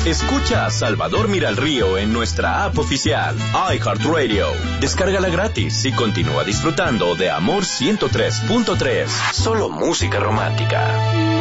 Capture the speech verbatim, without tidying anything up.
Escucha a Salvador Miralrío en nuestra app oficial, iHeartRadio. Descárgala gratis y continúa disfrutando de Amor ciento tres punto tres. Solo música romántica.